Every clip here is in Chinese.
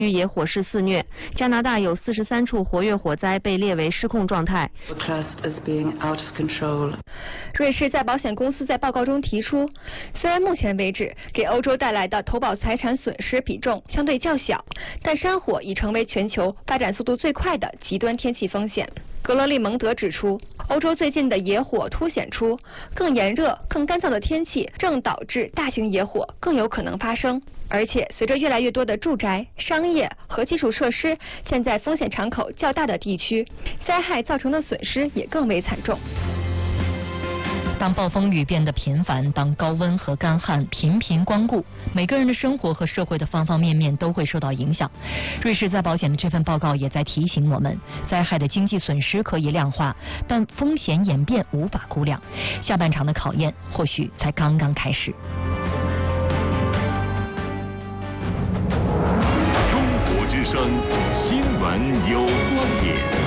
野火势肆虐，加拿大有43处活跃火灾被列为失控状态。 瑞士再保险公司在报告中提出，虽然目前为止给欧洲带来的投保财产损失比重相对较小，但山火已成为全球发展速度最快的极端天气风险。格勒利蒙德指出，欧洲最近的野火凸显出更炎热、更干燥的天气正导致大型野火更有可能发生。而且，随着越来越多的住宅、商业和基础设施建在风险敞口较大的地区，灾害造成的损失也更为惨重。 当暴风雨变得频繁，当高温和干旱频频光顾，每个人的生活和社会的方方面面都会受到影响。瑞士再保险的这份报告也在提醒我们，灾害的经济损失可以量化，但风险演变无法估量。下半场的考验或许才刚刚开始。 中国之声新闻有观点。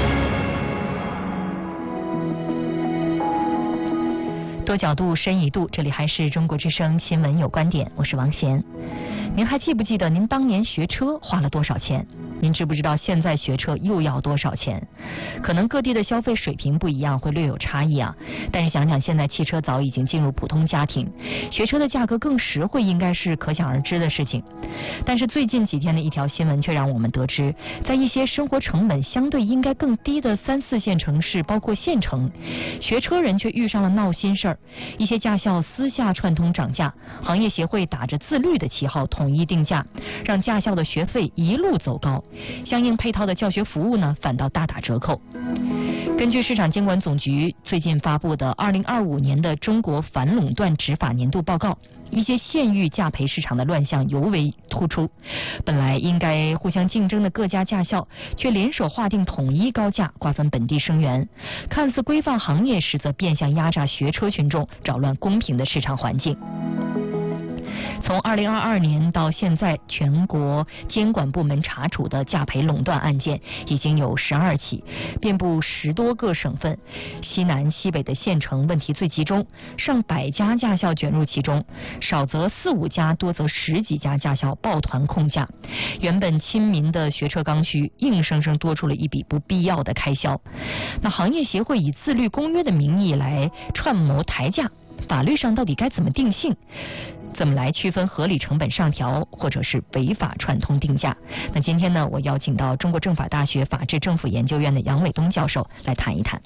多角度，深一度，这里还是中国之声新闻有观点，我是王贤。您还记不记得您当年学车花了多少钱？您知不知道现在学车又要多少钱？可能各地的消费水平不一样，会略有差异啊。但是想想现在汽车早已经进入普通家庭，学车的价格更实惠，应该是可想而知的事情。但是最近几天的一条新闻却让我们得知，在一些生活成本相对应该更低的3、4线城市，包括县城，学车人却遇上了闹心事儿。一些驾校私下串通涨价，行业协会打着自律的旗号统一定价，让驾校的学费一路走高，相应配套的教学服务呢反倒大打折扣。根据市场监管总局最近发布的2025年的中国反垄断执法年度报告，一些县域价培市场的乱象尤为突出。本来应该互相竞争的各家驾校，却联手划定统一高价，瓜分本地生源，看似规范行业，实则变相压榨学车群众，扰乱公平的市场环境。从2022年到现在，全国监管部门查处的价培垄断案件已经有12起，遍布10多个省份，西南西北的县城问题最集中，上百家驾校卷入其中，少则4、5家，多则10几家驾校抱团控价。原本亲民的学车刚需，硬生生多出了一笔不必要的开销。那行业协会以自律公约的名义来串谋抬价，法律上到底该怎么定性？怎么来区分合理成本上调或者是违法串通定价？那今天呢，我邀请到中国政法大学法治政府研究院的杨伟东教授来谈一谈。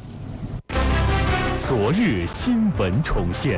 昨日新闻重现。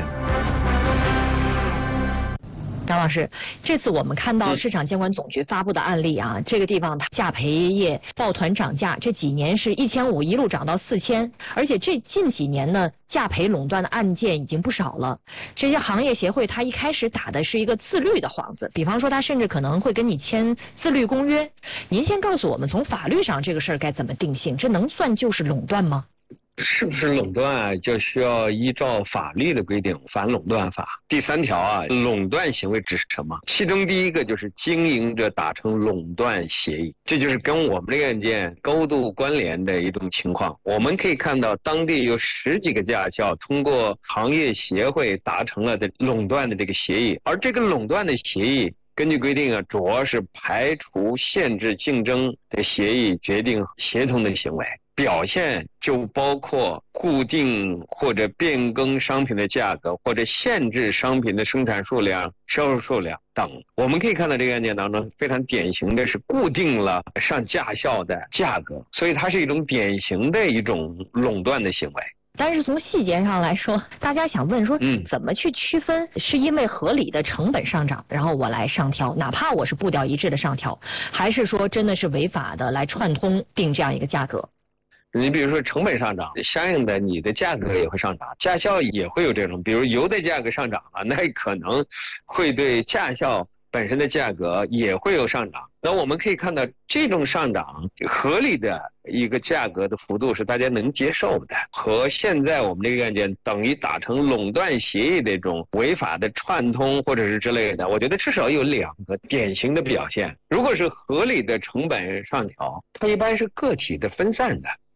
张老师，这次我们看到市场监管总局发布的案例啊，这个地方价培业抱团涨价，这几年是1500一路涨到4000，而且这近几年呢，价培垄断的案件已经不少了。这些行业协会它一开始打的是一个自律的幌子，比方说它甚至可能会跟你签自律公约。您先告诉我们，从法律上这个事儿该怎么定性？这能算就是垄断吗？ 是不是垄断啊，就需要依照法律的规定，反垄断法第3条啊，垄断行为指什么？其中第一个就是经营者达成垄断协议，这就是跟我们这个案件高度关联的一种情况。我们可以看到，当地有10几个驾校通过行业协会达成了的垄断的这个协议，而这个垄断的协议根据规定啊，主要是排除限制竞争的协议决定协同的行为。表现就包括固定或者变更商品的价格，或者限制商品的生产数量、销售数量等。我们可以看到这个案件当中非常典型的是固定了上驾校的价格，所以它是一种典型的一种垄断的行为。 但是从细节上来说，大家想问说，怎么去区分是因为合理的成本上涨，然后我来上调，哪怕我是步调一致的上调，还是说真的是违法的来串通定这样一个价格？ 你比如说成本上涨，相应的你的价格也会上涨，驾校也会有这种，比如油的价格上涨了，那可能会对驾校本身的价格也会有上涨。那我们可以看到，这种上涨合理的一个价格的幅度是大家能接受的，和现在我们这个案件等于达成垄断协议的这种违法的串通或者是之类的，我觉得至少有2个典型的表现。如果是合理的成本上调，它一般是个体的分散的。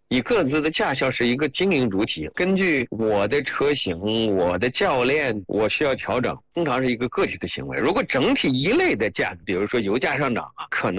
你各自的驾校是一个经营主体，根据我的车型、我的教练，我需要调整，通常是一个个体的行为。如果整体一类的价，比如说油价上涨啊，可能